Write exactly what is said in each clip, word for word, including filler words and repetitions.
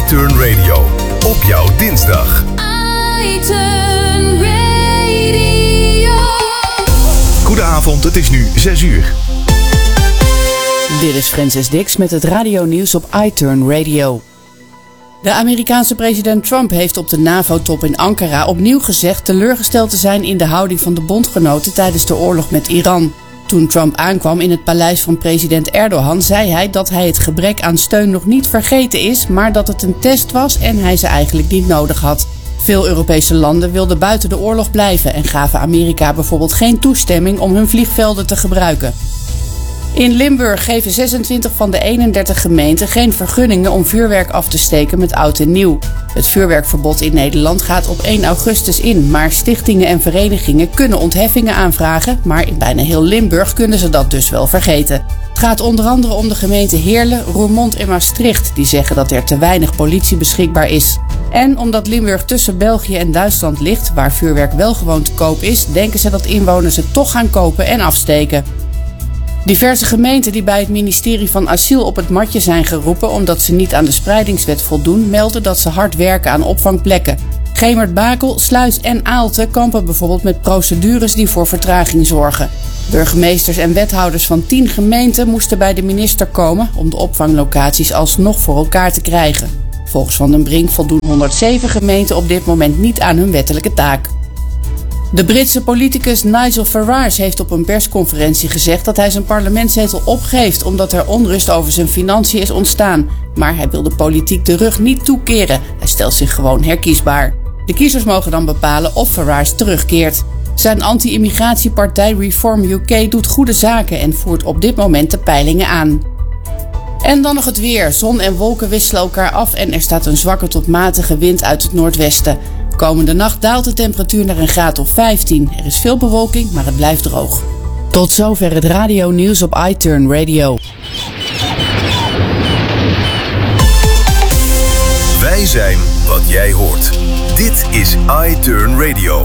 iTurn Radio. Op jouw dinsdag. iTurn Radio. Goedenavond, het is nu zes uur. Dit is Francis Dix met het radionieuws op iTurn Radio. De Amerikaanse president Trump heeft op de NAVO-top in Ankara opnieuw gezegd teleurgesteld te zijn in de houding van de bondgenoten tijdens de oorlog met Iran. Toen Trump aankwam in het paleis van president Erdogan zei hij dat hij het gebrek aan steun nog niet vergeten is, maar dat het een test was en hij ze eigenlijk niet nodig had. Veel Europese landen wilden buiten de oorlog blijven en gaven Amerika bijvoorbeeld geen toestemming om hun vliegvelden te gebruiken. In Limburg geven zesentwintig van de eenendertig gemeenten geen vergunningen om vuurwerk af te steken met oud en nieuw. Het vuurwerkverbod in Nederland gaat op één augustus in, maar stichtingen en verenigingen kunnen ontheffingen aanvragen, maar in bijna heel Limburg kunnen ze dat dus wel vergeten. Het gaat onder andere om de gemeenten Heerlen, Roermond en Maastricht, die zeggen dat er te weinig politie beschikbaar is. En omdat Limburg tussen België en Duitsland ligt, waar vuurwerk wel gewoon te koop is, denken ze dat inwoners het toch gaan kopen en afsteken. Diverse gemeenten die bij het ministerie van Asiel op het matje zijn geroepen omdat ze niet aan de spreidingswet voldoen, melden dat ze hard werken aan opvangplekken. Gemert-Bakel, Sluis en Aalten kampen bijvoorbeeld met procedures die voor vertraging zorgen. Burgemeesters en wethouders van tien gemeenten moesten bij de minister komen om de opvanglocaties alsnog voor elkaar te krijgen. Volgens Van den Brink voldoen honderdzeven gemeenten op dit moment niet aan hun wettelijke taak. De Britse politicus Nigel Farage heeft op een persconferentie gezegd dat hij zijn parlementszetel opgeeft omdat er onrust over zijn financiën is ontstaan. Maar hij wil de politiek de rug niet toekeren. Hij stelt zich gewoon herkiesbaar. De kiezers mogen dan bepalen of Farage terugkeert. Zijn anti-immigratiepartij Reform U K doet goede zaken en voert op dit moment de peilingen aan. En dan nog het weer. Zon en wolken wisselen elkaar af en er staat een zwakke tot matige wind uit het noordwesten. Komende nacht daalt de temperatuur naar een graad of vijftien. Er is veel bewolking, maar het blijft droog. Tot zover het radionieuws op iTurn Radio. Wij zijn wat jij hoort. Dit is iTurn Radio.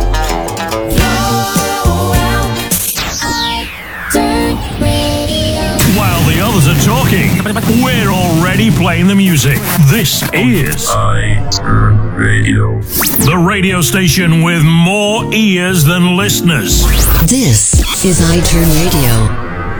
While the others are talking, we're already playing the music. This is iTurn Radio. The radio station with more ears than listeners. This is iTurn Radio.